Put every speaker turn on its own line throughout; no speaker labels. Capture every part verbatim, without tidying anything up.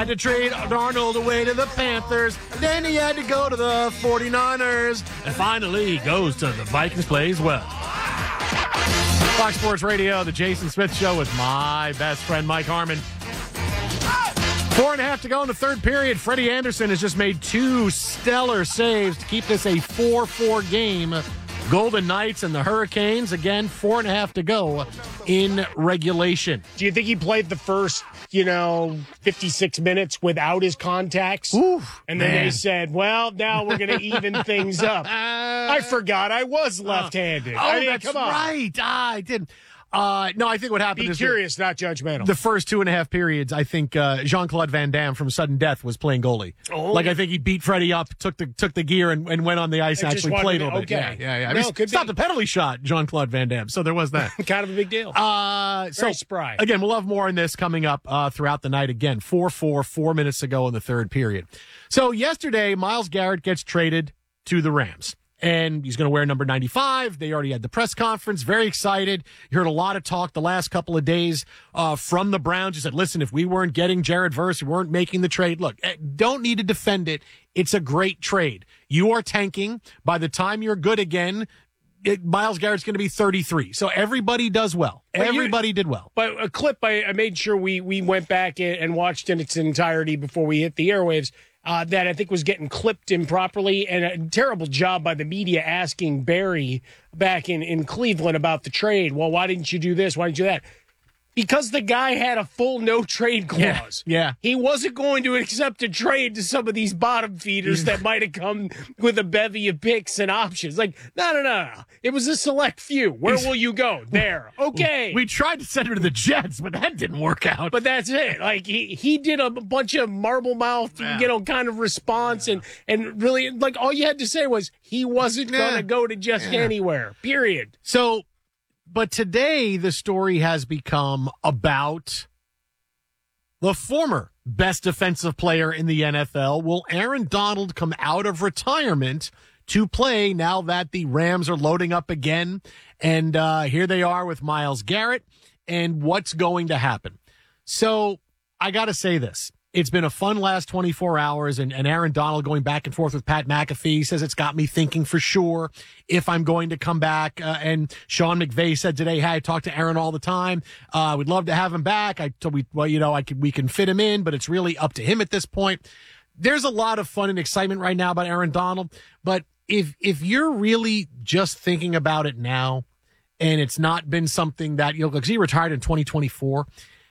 Had to trade Darnold away to the Panthers. Then he had to go to the forty-niners. And finally, he goes to the Vikings, plays well. Fox Sports Radio, the Jason Smith Show with my best friend, Mike Harmon. Four and a half to go in the third period. Freddie Anderson has just made two stellar saves to keep this a four four game. Golden Knights and the Hurricanes, again, four and a half to go in regulation.
Do you think he played the first, you know, fifty-six minutes without his contacts?
Oof,
and then
man.
they said, well, now we're going to even things up. I forgot I was left-handed.
Oh,
I mean,
that's
come on.
right. Ah, I didn't. Uh, no, I think what happened
Be
is
curious, not judgmental.
The first two and a half periods, I think uh, Jean-Claude Van Damme from Sudden Death was playing goalie.
Oh.
Like, I think he beat Freddie up, took the took the gear, and, and went on the ice
I
and
just
actually
wanted
played
to-
a little bit.
okay.
Yeah, yeah, yeah. I
No,
mean,
could
stopped
be.
the penalty shot, Jean-Claude Van Damme. So there was that.
kind of a big deal.
Uh, so
Very spry.
Again, we'll have more on this coming up uh, throughout the night. Again, four four, four minutes to go in the third period. So yesterday, Myles Garrett gets traded to the Rams. And he's going to wear number ninety-five. They already had the press conference. Very excited. You heard a lot of talk the last couple of days uh, from the Browns. You said, listen, if we weren't getting Jared Verse, we weren't making the trade. Look, don't need to defend it. It's a great trade. You are tanking. By the time you're good again, it, Myles Garrett's going to be thirty-three. So everybody does well.
But you-
Everybody did well.
But a clip, I, I made sure we, we went back in and watched in its entirety before we hit the airwaves. Uh, that I think was getting clipped improperly, and a terrible job by the media asking Barry back in, in Cleveland about the trade. Well, why didn't you do this? Why didn't you do that? Because the guy had a full no-trade clause.
Yeah, yeah.
He wasn't going to accept a trade to some of these bottom feeders that might have come with a bevy of picks and options. Like, no, no, no, no. It was a select few. Where will you go? There. Okay.
We tried to send her to the Jets, but that didn't work out.
But that's it. Like he, he did a bunch of marble mouth,
Yeah.
you know, kind of response, and and really, like all you had to say was he wasn't
Yeah.
going to go to just
Yeah.
anywhere. Period.
So, but today the story has become about the former best defensive player in the N F L. Will Aaron Donald come out of retirement to play now that the Rams are loading up again? And uh, here they are with Myles Garrett, and what's going to happen? So I got to say this. It's been a fun last twenty-four hours, and, and Aaron Donald going back and forth with Pat McAfee says it's got me thinking for sure if I'm going to come back. Uh, and Sean McVay said today, hey, I talk to Aaron all the time. Uh, we'd love to have him back. I told we, well, you know, I could, we can fit him in, but it's really up to him at this point. There's a lot of fun and excitement right now about Aaron Donald, but if if you're really just thinking about it now, and it's not been something that, you know, because he retired in twenty twenty-four.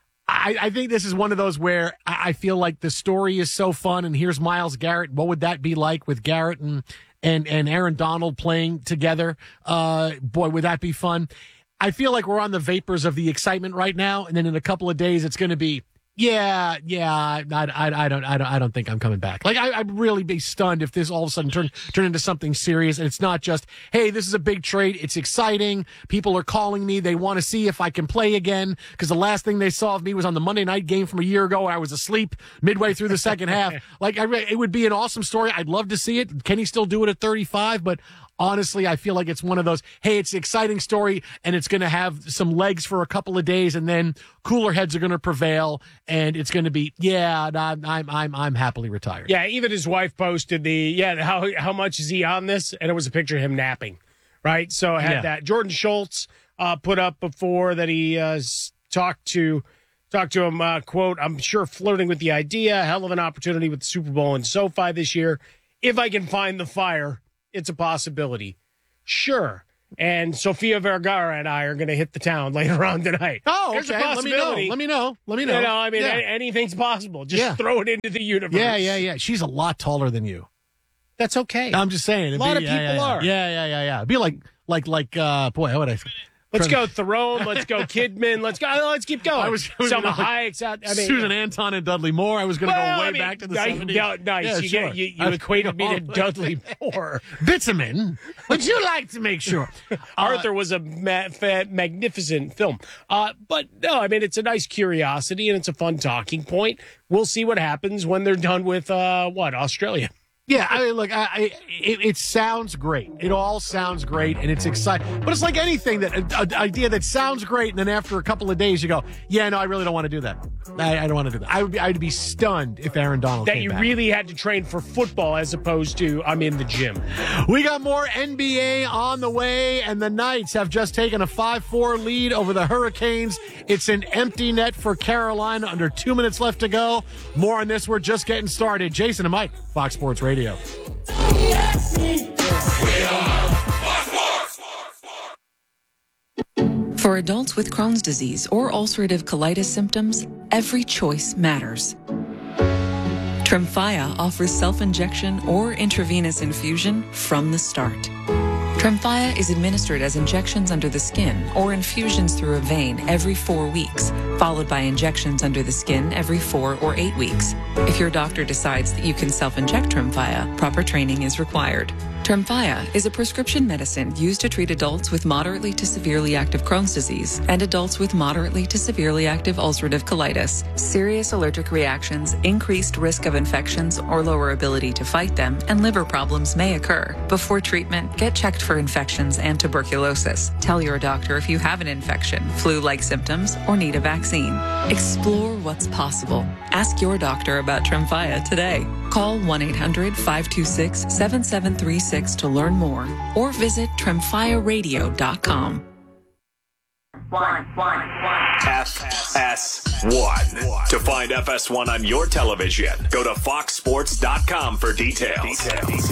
I, I think this is one of those where I I feel like the story is so fun, and here's Myles Garrett. What would that be like with Garrett and and, and Aaron Donald playing together? Uh, boy, would that be fun. I feel like we're on the vapors of the excitement right now, and then in a couple of days it's going to be, yeah, yeah, I, I, I don't, I don't, I don't think I'm coming back. Like, I, I'd really be stunned if this all of a sudden turned turn into something serious. And it's not just, hey, this is a big trade. It's exciting. People are calling me. They want to see if I can play again. Because the last thing they saw of me was on the Monday night game from a year ago. I was asleep midway through the second half. Like, I, it would be an awesome story. I'd love to see it. Can he still do it at thirty-five? But honestly, I feel like it's one of those, hey, it's an exciting story, and it's going to have some legs for a couple of days, and then cooler heads are going to prevail, and it's going to be, yeah, I'm, I'm, I'm, I'm happily retired.
Yeah, even his wife posted the, yeah, how how much is he on this? And it was a picture of him napping, right? So I had
Yeah.
that. Jordan Schultz uh, put up before that he uh, s- talked to talked to him, uh, quote, I'm sure flirting with the idea, hell of an opportunity with the Super Bowl in SoFi this year. If I can find the fire, it's a possibility. Sure. And Sofia Vergara and I are going to hit the town later on tonight.
Oh,
There's
okay.
a
Let me know.
possibility.
Let me know. Let me know.
You know, I mean,
yeah.
a- anything's possible. Just
Yeah.
throw it into the universe.
yeah, yeah, yeah. She's a lot taller than you.
That's okay.
I'm just saying. It'd
A lot
be-
of
yeah,
people
yeah,
are.
Yeah, yeah, yeah, yeah. It'd be like, like, like, uh, boy, how would I?
Let's go Theron. Let's go Kidman. Let's go. Let's keep going.
I was- I was
Selma
gonna, like,
Hayek's out. I mean,
Susan Anton and Dudley Moore. I was going to
well,
go way
I mean,
back to the
nice,
seventies.
no, nice.
Yeah,
you
sure.
get, you, you
I was
equated me to
going-
Dudley Moore.
Bitumen. Would you like to make sure?
Arthur was a ma- fa- magnificent film. Uh, but no, I mean, it's a nice curiosity and it's a fun talking point. We'll see what happens when they're done with, uh, what, Australia?
Yeah, I mean, look, I, I, it, it sounds great. It all sounds great, and it's exciting. But it's like anything, that an idea that sounds great, and then after a couple of days you go, yeah, no, I really don't want to do that. I, I don't want to do that. I would be, I'd be stunned if Aaron Donald
That
came
you
back.
really had to train for football as opposed to I'm in the gym.
We got more N B A on the way, and the Knights have just taken a five four lead over the Hurricanes. It's an empty net for Carolina, under two minutes left to go. More on this. We're just getting started. Jason and Mike, Fox Sports Radio.
For adults with Crohn's disease or ulcerative colitis symptoms, every choice matters. Tremfya offers self-injection or intravenous infusion from the start. Tremfya is administered as injections under the skin or infusions through a vein every four weeks, followed by injections under the skin every four or eight weeks. If your doctor decides that you can self-inject Tremfya, proper training is required. Tremfya is a prescription medicine used to treat adults with moderately to severely active Crohn's disease and adults with moderately to severely active ulcerative colitis. Serious allergic reactions, increased risk of infections or lower ability to fight them, and liver problems may occur. Before treatment, get checked for infections and tuberculosis. Tell your doctor if you have an infection, flu-like symptoms, or need a vaccine. Explore what's possible. Ask your doctor about Tremfya today. Call one eight hundred five two six seven seven three six to learn more, or visit tremfya radio dot com.
One, one, one. F S one. To find F S one on your television, go to fox sports dot com for details. Details.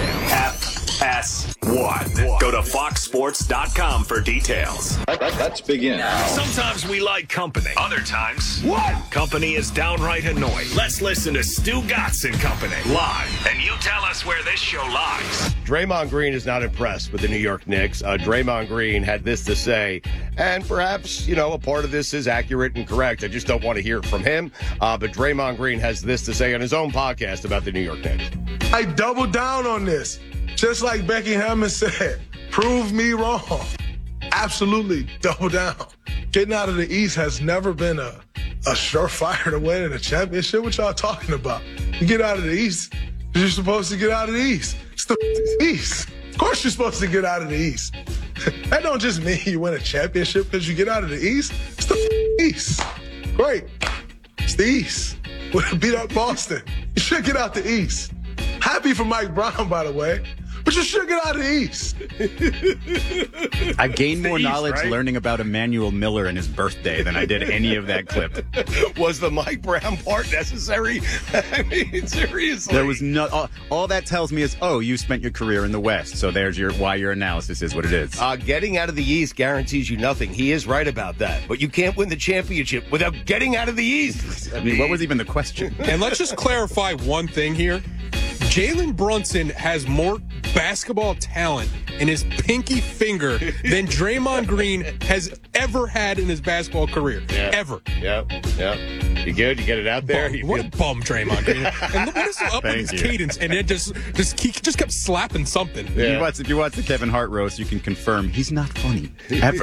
F S one. Go to fox sports dot com for details.
Let's begin.
Sometimes we like company. Other times, what? Company is downright annoying. Let's listen to Stu Gatz and Company live, and you tell us where this show lies.
Draymond Green is not impressed with the New York Knicks. Uh, Draymond Green had this to say, and perhaps, you know, a part of this is accurate and correct. I just don't want to hear it from him. Uh, but Draymond Green has this to say on his own podcast about the New York Knicks.
I double down on this. Just like Becky Hammond said, prove me wrong. Absolutely double down. Getting out of the East has never been a, a surefire to winning a championship. What y'all talking about? You get out of the East, you're supposed to get out of the East. It's the East. Of course you're supposed to get out of the East. That don't just mean you win a championship because you get out of the East. It's the East. Great. It's the East. We beat up Boston. You should get out the East. Happy for Mike Brown, by the way. But you should get out of the East.
I gained more
East,
knowledge
right?
learning about Emmanuel Miller and his birthday than I did any of that clip.
Was the Mike Brown part necessary? I mean, seriously.
There was no. All, all that tells me is, oh, you spent your career in the West, so there's your why your analysis is what it is.
Uh, getting out of the East guarantees you nothing. He is right about that. But you can't win the championship without getting out of the East.
I mean, what was even the question?
And let's just clarify one thing here. Jalen Brunson has more basketball talent in his pinky finger than Draymond Green has ever had in his basketball career.
Yeah.
Ever.
Yep, yep. You good? You get it out there?
Bum.
You
What
feel-
a bum, Draymond Green. And look, what is up with
Thank
his
you.
cadence? And it just, just he just kept slapping something.
If,
Yeah.
you watch, if you watch the Kevin Hart roast, you can confirm he's not funny, ever.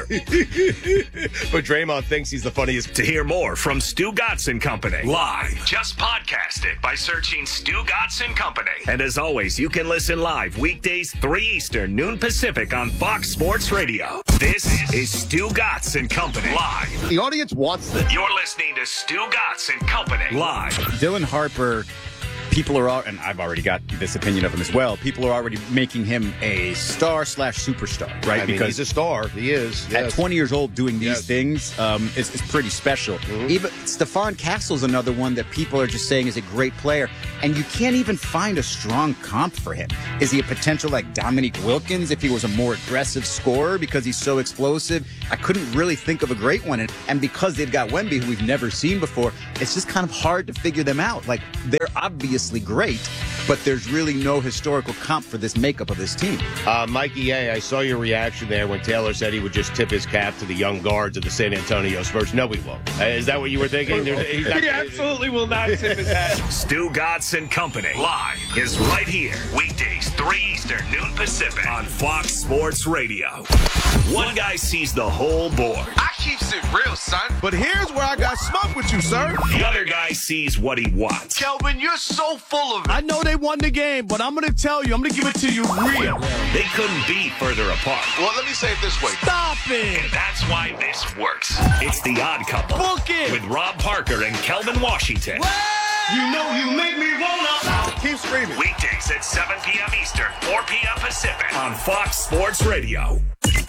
But Draymond thinks he's the funniest.
To hear more from Stu Gatz and Company live, just podcast it by searching Stu Gatz and Company. And as always, you can listen live weekdays three Eastern, noon Pacific on Fox Sports Radio. This is Stu Gatz and Company live.
The audience wants this.
You're listening to Stu Gatz and Company live.
Dylan Harper, people are all, and I've already got this opinion of him as well, people are already making him a star slash superstar, right?
I mean, he's a star. He is.
At
Yes.
twenty years old, doing these
Yes.
things um, is, is pretty special. Even Stephon Castle's another one that people are just saying is a great player, and you can't even find a strong comp for him. Is he a potential like Dominique Wilkins if he was a more aggressive scorer because he's so explosive? I couldn't really think of a great one, and, and because they've got Wemby, who we've never seen before, it's just kind of hard to figure them out. Like, they're obviously great, but there's really no historical comp for this makeup of this team.
Uh, Mikey A., I saw your reaction there when Taylor said he would just tip his cap to the young guards of the San Antonio Spurs. No, he won't. Uh, is that what you were thinking? There's- he's not-
He absolutely will not tip his hat.
Stu Gatz and Company live is right here. Weekdays, three Eastern, noon Pacific on Fox Sports Radio. One guy sees the whole board.
I keeps it real, son. But here's where I got smoke with you, sir.
The other guy sees what he wants.
Kelvin, you're so full of it.
I know they won the game, but I'm going to tell you, I'm going to give it to you real.
They couldn't be further apart.
Well, let me say it this way.
Stop it.
And that's why this works. It's The Odd Couple.
Book it.
With Rob Parker and Kelvin Washington.
You know you make me wanna. Keep screaming.
Weekdays at seven p.m. Eastern, four p.m. Pacific on Fox Sports Radio.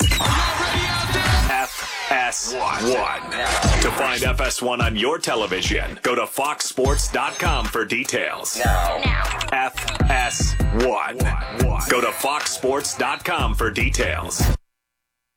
F S one. To find F S one on your television, go to fox sports dot com for details.
Now.
F S one. Go to fox sports dot com for details.